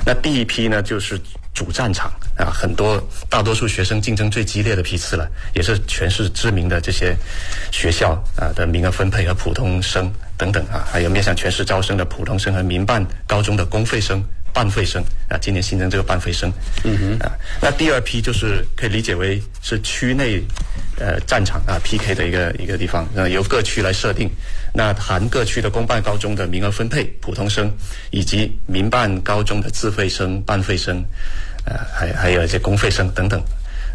那第一批呢就是主战场啊，大多数学生竞争最激烈的批次了，也是全市知名的这些学校啊的名额分配和普通生等等啊，还有面向全市招生的普通生和民办高中的公费生、半费生啊，今年新增这个半费生。那第二批就是可以理解为是区内战场啊 PK 的一个地方，由各区来设定，那含各区的公办高中的名额分配、普通生以及民办高中的自费生、半费生，还有一些公费生等等。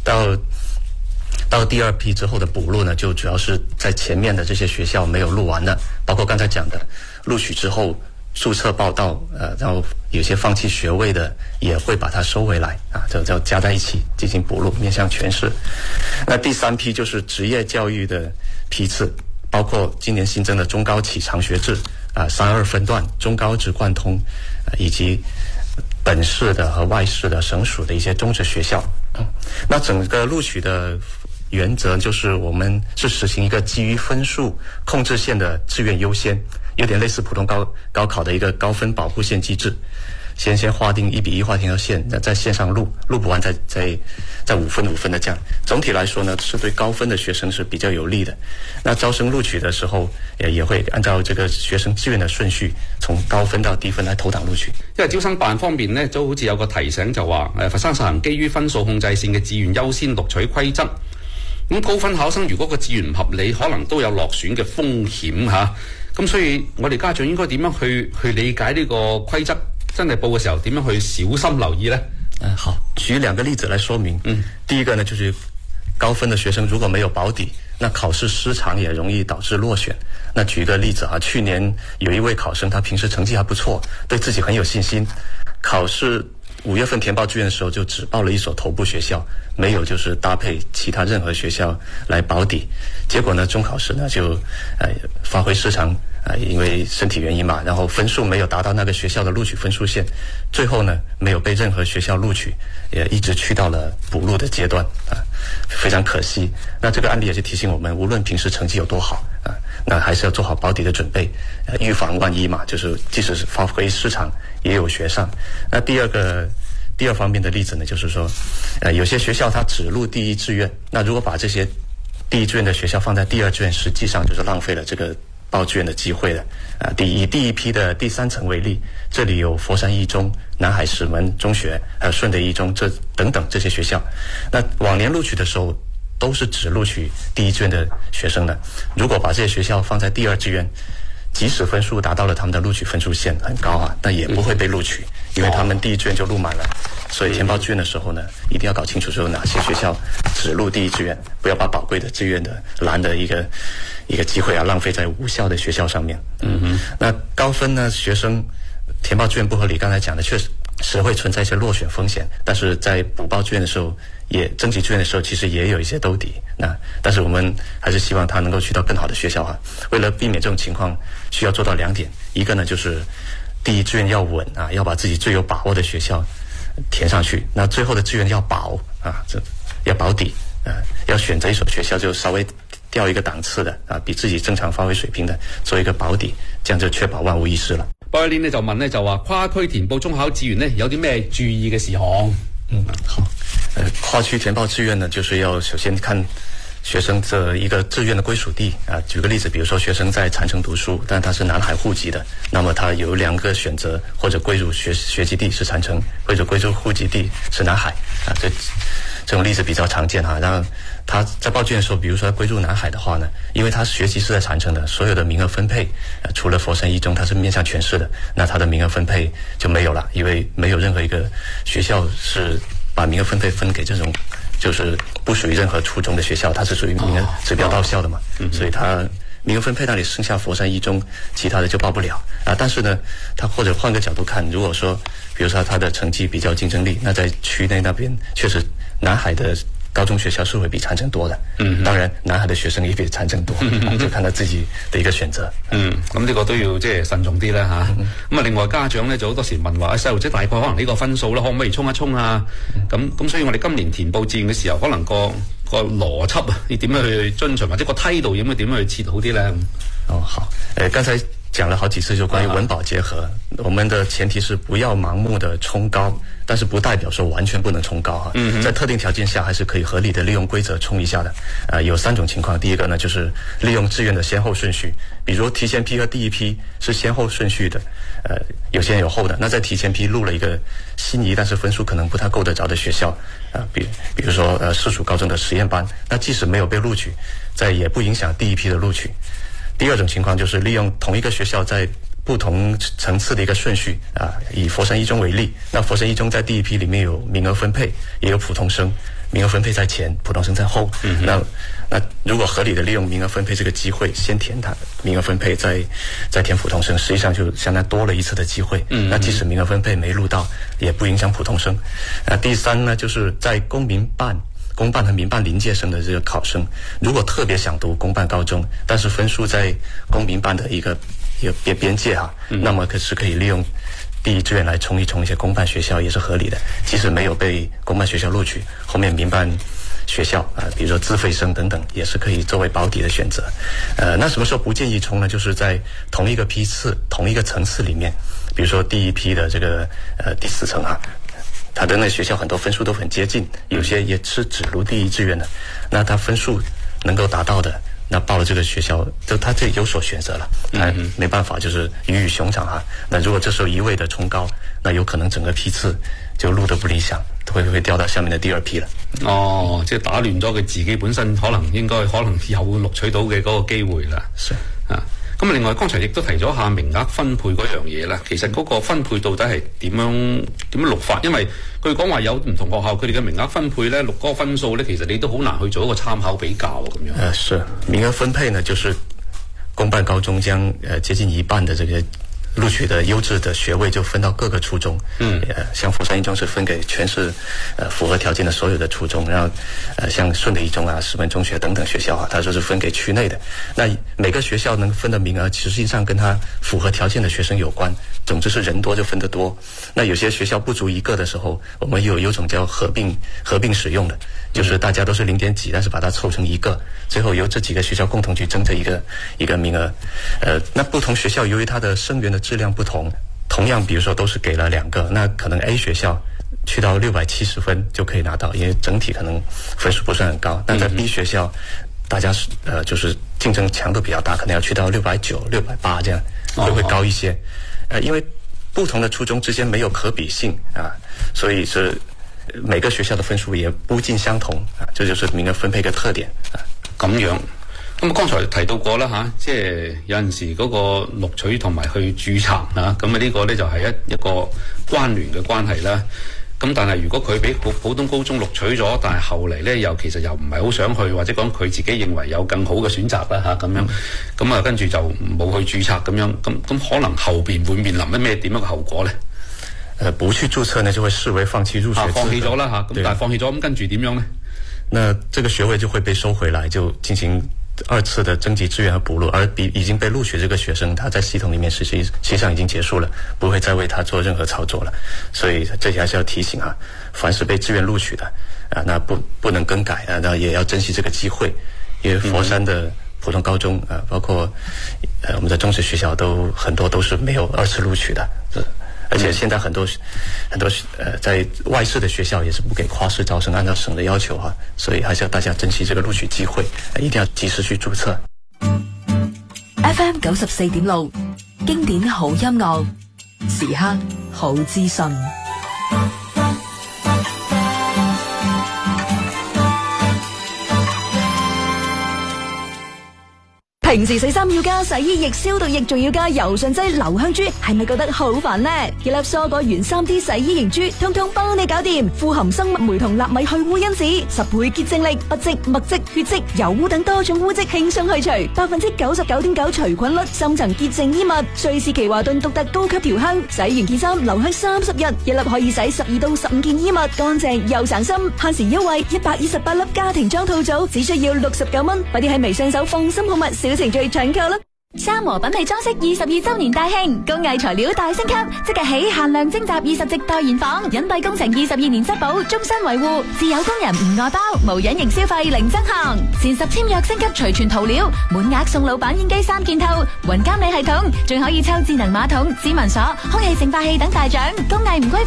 到第二批之后的补录呢，就主要是在前面的这些学校没有录完的，包括刚才讲的录取之后注册报到，然后有些放弃学位的也会把它收回来啊，就加在一起进行补录，面向全市。那第三批就是职业教育的批次，包括今年新增的中高启长学制啊，32分段、中高职贯通，以及本市的和外市的省属的一些中职学校。那整个录取的原则就是我们是实行一个基于分数控制线的志愿优先，有点类似普通高考的一个高分保护线机制，先划定1:1划定条线，在线上录不完再5分5分的这样。总体来说呢，是对高分的學生是比較有利的。那招生錄取的時候也會按照這個學生志願的順序，從高分到低分來投檔錄取。 因為招生辦方面呢，都好似有個提醒就話，佛山實行基於分數控制線嘅志願優先錄取規則。咁高分考生如果個志願唔合理，可能都有落選嘅風險嚇。咁所以我哋家長應該點樣去理解呢個規則？真係報嘅時候點樣去小心留意呢？ 好，舉2個例子來說明。第一個呢，就是高分的學生如果沒有保底，那考試失常也容易導致落選。那舉一個例子啊，去年有一位考生，他平時成績還不錯，對自己很有信心，考試5月份填報志願的時候就只報了一所頭部學校，沒有就是搭配其他任何學校來保底。結果呢，中考時呢就發揮失常，因為身體原因嘛，然後分數沒有達到那個學校的錄取分數線，最後呢沒有被任何學校錄取，也一直去到了補錄的階段啊，非常可惜。那這個案例也是提醒我們，無論平時成績有多好啊，那還是要做好保底的準備，預防萬一嘛，就是即使是發揮失常也有學上。那第二方面的例子呢，就是說有些學校它只錄第一志願，那如果把這些第一志願的學校放在第二志願，實際上就是浪費了這個報志願的機會了。以第一批的第3層為例，這裡有佛山一中、南海石門中學，還有順德一中等等這些學校。那往年錄取的時候都是只錄取第一志願的學生的，如果把這些學校放在第二志願，即使分數達到了他們的錄取分數線很高啊，但也不會被錄取，因為他們第一志願就錄滿了。所以填報志願的時候呢，一定要搞清楚說哪些學校只錄第一志願，不要把寶貴的志願的難的一個機會啊浪費在無效的學校上面。那高分呢，學生填報志願不合理，剛才講的確實會存在一些落選風險，但是在補報志願的時候，也徵集志願的時候，其實也有一些兜底。但是我們還是希望他能夠去到更好的學校啊。為了避免這種情況，需要做到2點，一個呢就是第一志願要穩啊，要把自己最有把握的學校填上去。那最後的志願要保啊，要保底啊，要選擇一所學校就稍微掉一個檔次的啊，比自己正常發揮水平的做一個保底，這樣就確保萬無一失了。 博一年呢就問呢就話跨區填報中考志願呢有啲咩注意嘅事項？ 好，跨區填報志願呢，就是要首先看學生這一個志願的歸屬地啊。舉個例子，比如說學生在禪城讀書，但他是南海戶籍的，那麼他有2個選擇，或者歸入學籍地是禪城，或者歸入戶籍地是南海啊。這種例子比較常見哈。然後他在報志願的時候，比如說歸入南海的話呢，因為他學籍是在禪城的，所有的名額分配除了佛山一中它是面向全市的，那他的名額分配就沒有了，因為沒有任何一個學校是把名額分配分給這種就是不屬於任何初中的學校，它是屬於名額指標到校的嘛，所以他名額分配那裡剩下佛山一中，其他的就報不了啊。但是呢，他或者換個角度看，如果說比如說他的成績比較競爭力，那在區內那邊確實南海的高中學校是會比禪城多的，當然南海的學生也比禪城多，就看他自己的一個選擇。 咁呢個都要即係慎重啲啦嚇。咁啊，另外家長咧就好多時問話，細路仔大概可能呢個分數啦，可唔可以衝一衝啊？咁所以我哋今年填報志願嘅時候，可能個邏輯啊，要點樣去遵循，或者個梯度應該點樣去設好啲咧？ 好，剛才讲了好几次，就关于稳保结合，我们的前提是不要盲目的冲高，但是不代表说完全不能冲高在特定条件下还是可以合理的利用规则冲一下的。有3种情况，第一个呢就是利用志愿的先后顺序，比如提前批和第一批是先后顺序的，有先有后的。那在提前批录了一个心仪但是分数可能不太够得着的学校，比如说市属高中的实验班，那即使没有被录取，也不影响第一批的录取。第2种情况就是利用同一个学校在不同层次的一个顺序以佛山一中为例，那佛山一中在第一批里面有名额分配，也有普通生，名额分配在前，普通生在后。那如果合理的利用名额分配这个机会，先填它名额分配，再填普通生，实际上就相当多了一次的机会。那即使名额分配没录到，也不影响普通生。第3呢，就是在公办和民办临界生的这个考生，如果特别想读公办高中，但是分数在公民办的一个边界那么可以利用第一志愿来冲一些公办学校，也是合理的。即使没有被公办学校录取，后面民办学校比如说自费生等等，也是可以作为保底的选择。那什么时候不建议冲呢？就是在同一个批次、同一个层次里面，比如说第一批的这个第4层他的那学校很多分数都很接近，有些也是只录第一志愿的，那他分数能够达到的，那报了这个学校，他这有所选择了，没办法，就是鱼与熊掌那如果这时候一味的冲高，那有可能整个批次就錄得不理想，會掉到下面的第2批啦。 即係打亂咗佢自己本身可能有錄取到嘅嗰個機會啦。咁另外剛才亦都提咗下名額分配嗰樣嘢啦，其實嗰個分配到底係點樣錄法？因為佢講話有唔同學校佢哋嘅名額分配咧，錄嗰個分數咧，其實你都好難去做一個參考比較咁樣。 是名額分配呢，就是公辦高中將接近一半的這個錄取的優質的學位就分到各個初中，像佛山一中是分給全市符合條件的所有的初中，然後像順德一中石門中學等等學校它就是分給區內的。那每個學校能分的名額實際上跟它符合條件的學生有關，總之是人多就分得多。那有些學校不足一個的時候，我們有種叫合併使用的，就是大家都是0點幾，但是把它湊成一個，最後由這幾個學校共同去爭這一個名額。那不同學校由於它的生源的質量不同，同樣比如說都是給了2個，那可能 A 學校去到670分就可以拿到，因為整體可能分數不是很高。但在 B 學校大家就是競爭強度比較大，可能要去到690、680這樣會高一些。因為不同的初中之間沒有可比性所以是每個學校的分數也不盡相同這就是名額分配嘅特點咁樣。咁剛才提到過啦即係有陣時嗰個錄取同埋去註冊咁呢個咧就係一個關聯嘅關係啦。咁但係如果佢俾普通高中錄取咗，但係後嚟咧其實又唔係好想去，或者講佢自己認為有更好嘅選擇啦咁樣，咁跟住就冇去註冊咁樣，咁可能後邊會面臨點樣嘅後果咧？ 不去註冊呢就會視為放棄入學資格， 放棄咗啦咁但係放棄咗咁跟住點樣呢？ 那這個學位就會被收回來，就進行2次的徵集志願和補錄，而已經被錄取這個學生，他在系統裡面實際上已經結束了，不會再為他做任何操作了。所以這裡還是要提醒凡是被志願錄取的那不能更改那也要珍惜這個機會，因為佛山的普通高中包括我們的中職學校很多都是沒有2次錄取的。而且現在很多在外市的學校也是不給跨市招生，按照省的要求所以還是要大家珍惜這個錄取機會，一定要及時去註冊。 FM 94.6經典好音樂，時刻好資訊。平時洗衫要加洗衣液、消毒液，仲要加柔順劑、留香珠，係咪覺得好煩呢？幾粒蔬果原 3D 洗衣凝珠，通通幫你搞掂，富含生物酶同納米去污因子，10倍潔淨力，不漬、墨漬、血漬、油污等多種污漬輕鬆去除，99.9%除菌率，深層潔淨衣物，瑞士奇華頓獨特高級調香，洗完件衫留香30日，一粒可以洗12到15件衣物，乾淨又省心，限時優惠128粒家庭裝套組，只需要69蚊，快啲喺微信搜放心好物小程序搶購啦！ 三和品味裝飾22周年大慶，工藝材料大升級，即日起限量徵集20席代言房，隱蔽工程22年質保，終身維護，自有工人唔外包，無隱形消費零增項，前10簽約升級隨傳塗料，滿額送老闆煙機3件套，雲監理系統，仲可以抽智能馬桶、指紋鎖、空氣淨化器等大獎，工藝唔規